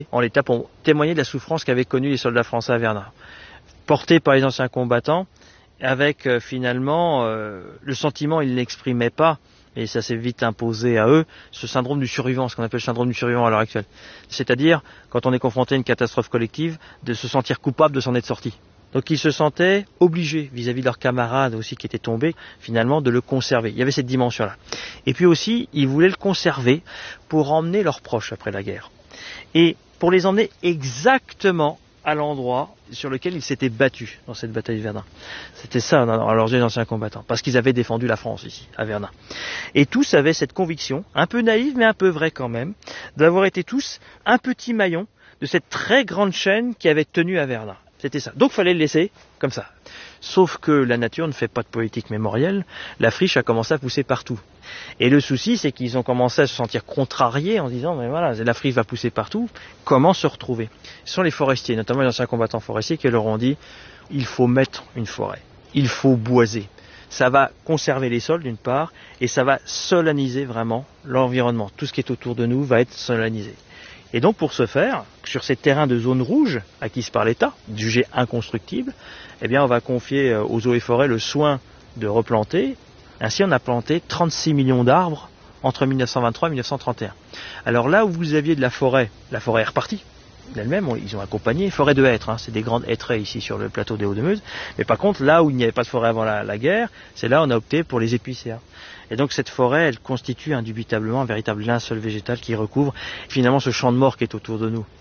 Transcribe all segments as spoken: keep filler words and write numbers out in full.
en l'état pour témoigner de la souffrance qu'avaient connue les soldats français à Verdun, portés par les anciens combattants, avec euh, finalement euh, le sentiment, ils ne l'exprimaient pas, et ça s'est vite imposé à eux, ce syndrome du survivant, ce qu'on appelle le syndrome du survivant à l'heure actuelle. C'est-à-dire, quand on est confronté à une catastrophe collective, de se sentir coupable de s'en être sorti. Donc ils se sentaient obligés, vis-à-vis de leurs camarades aussi qui étaient tombés, finalement de le conserver. Il y avait cette dimension-là. Et puis aussi, ils voulaient le conserver pour emmener leurs proches après la guerre. Et pour les emmener exactement à l'endroit sur lequel ils s'étaient battus dans cette bataille de Verdun. C'était ça, alors les anciens combattants, parce qu'ils avaient défendu la France ici, à Verdun. Et tous avaient cette conviction, un peu naïve mais un peu vraie quand même, d'avoir été tous un petit maillon de cette très grande chaîne qui avait tenu à Verdun. C'était ça. Donc il fallait le laisser comme ça. Sauf que la nature ne fait pas de politique mémorielle, la friche a commencé à pousser partout. Et le souci, c'est qu'ils ont commencé à se sentir contrariés en se disant, mais voilà, la friche va pousser partout, comment se retrouver? Ce sont les forestiers, notamment les anciens combattants forestiers, qui leur ont dit, il faut mettre une forêt, il faut boiser. Ça va conserver les sols d'une part, et ça va solenniser vraiment l'environnement. Tout ce qui est autour de nous va être solennisé. Et donc pour ce faire, sur ces terrains de zone rouge acquis par l'État, jugés inconstructibles, eh bien on va confier aux eaux et forêts le soin de replanter. Ainsi on a planté trente-six millions d'arbres entre mille neuf cent vingt-trois et mille neuf cent trente et un. Alors là où vous aviez de la forêt, la forêt est repartie d'elle-même, ils ont accompagné, forêt de hêtres, hein, c'est des grandes hêtraies ici sur le plateau des Hauts-de-Meuse, mais par contre là où il n'y avait pas de forêt avant la, la guerre, c'est là où on a opté pour les épicéas. Et donc cette forêt, elle constitue indubitablement un véritable linceul végétal qui recouvre finalement ce champ de mort qui est autour de nous.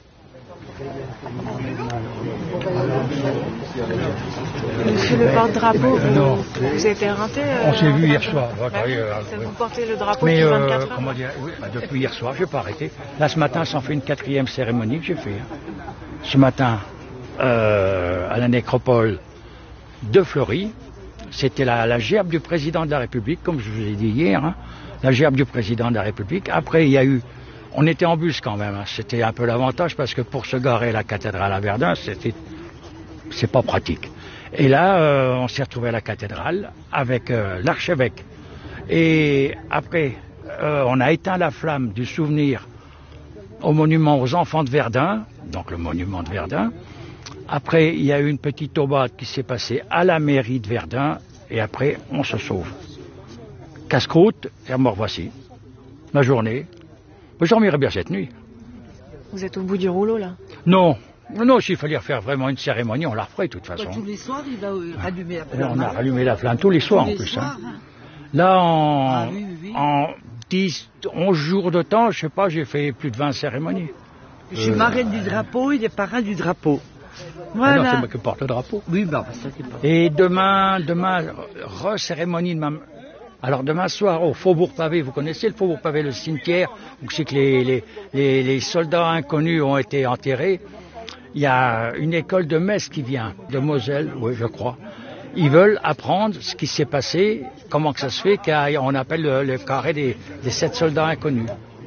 Monsieur le porte-drapeau, vous, vous êtes éreinté euh, On s'est vu hier soir. Bah, oui, euh, ça vous portez le drapeau mais, depuis euh, vingt-quatre heures. Comment dire, oui, bah, depuis hier soir, je n'ai pas arrêté. Là, ce matin, ça en fait une quatrième cérémonie que j'ai fait. Ce matin, euh, à la nécropole de Fleury, c'était la, la gerbe du président de la République, comme je vous ai dit hier, hein, la gerbe du président de la République. Après, il y a eu... On était en bus quand même, hein. C'était un peu l'avantage parce que pour se garer à la cathédrale à Verdun, c'était, c'est pas pratique. Et là, euh, on s'est retrouvé à la cathédrale avec euh, l'archevêque. Et après, euh, on a éteint la flamme du souvenir au monument aux enfants de Verdun, donc le monument de Verdun. Après, il y a eu une petite aubade qui s'est passée à la mairie de Verdun. Et après, on se sauve. Casse-croûte, et me revoici. La journée. Je dormirai bien cette nuit. Vous êtes au bout du rouleau, là? Non. Non, s'il fallait faire vraiment une cérémonie, on la referait de toute façon. Tous les soirs, il va rallumer la flamme. On a rallumé la flamme tous les soirs tous en les plus. Soirs, hein. hein. Là, en, ah, oui, oui. en dix, onze jours de temps, je sais pas, j'ai fait plus de vingt cérémonies. Je suis euh... marraine du drapeau, il est parrain du drapeau. Voilà. Ah non, c'est moi qui porte le drapeau. Oui, bah, ça c'est pas. Et demain, demain, re-cérémonie de ma... Alors demain soir au Faubourg Pavé, vous connaissez le Faubourg Pavé, le cimetière, où c'est que les, les, les, les soldats inconnus ont été enterrés. Il y a une école de Metz qui vient, de Moselle, oui je crois. Ils veulent apprendre ce qui s'est passé, comment que ça se fait qu'on appelle le, le carré des, des sept soldats inconnus.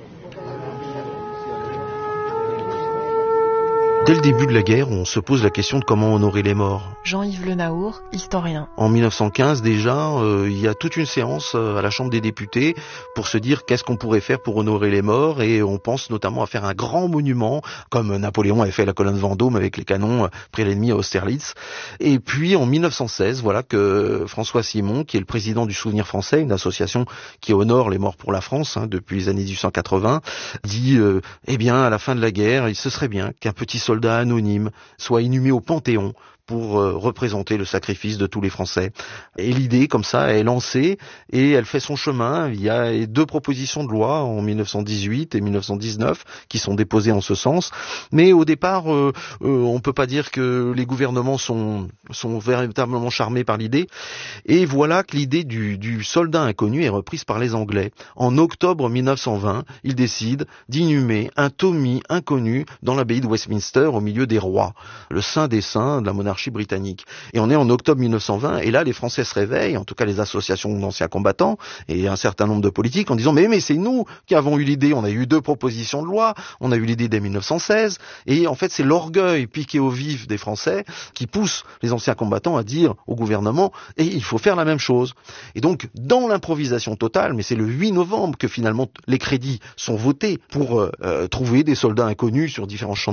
Dès le début de la guerre, on se pose la question de comment honorer les morts. Jean-Yves Le Naour, historien. En mille neuf cent quinze déjà, euh, il y a toute une séance euh, à la Chambre des députés pour se dire qu'est-ce qu'on pourrait faire pour honorer les morts, et on pense notamment à faire un grand monument, comme Napoléon avait fait la colonne Vendôme avec les canons près l'ennemi à Austerlitz. Et puis en mille neuf cent seize, voilà que François Simon, qui est le président du Souvenir français, une association qui honore les morts pour la France hein, depuis les années dix-huit cent quatre-vingts, dit euh, eh bien à la fin de la guerre, il se serait bien qu'un petit soldat soldat anonyme soit inhumé au Panthéon pour euh, représenter le sacrifice de tous les Français. Et l'idée, comme ça, est lancée et elle fait son chemin. Il y a deux propositions de loi en mille neuf cent dix-huit et mille neuf cent dix-neuf qui sont déposées en ce sens. Mais au départ, euh, euh, on peut pas dire que les gouvernements sont, sont véritablement charmés par l'idée. Et voilà que l'idée du, du soldat inconnu est reprise par les Anglais. En octobre mille neuf cent vingt, ils décident d'inhumer un Tommy inconnu dans l'abbaye de Westminster au milieu des rois. Le saint des saints de la monarchie monarchie britannique. Et on est en octobre mille neuf cent vingt, et là les Français se réveillent, en tout cas les associations d'anciens combattants et un certain nombre de politiques, en disant mais, mais c'est nous qui avons eu l'idée, on a eu deux propositions de loi, on a eu l'idée dès mille neuf cent seize, et en fait c'est l'orgueil piqué au vif des Français qui pousse les anciens combattants à dire au gouvernement et il faut faire la même chose. Et donc dans l'improvisation totale, mais c'est le huit novembre que finalement les crédits sont votés pour euh, trouver des soldats inconnus sur différents champs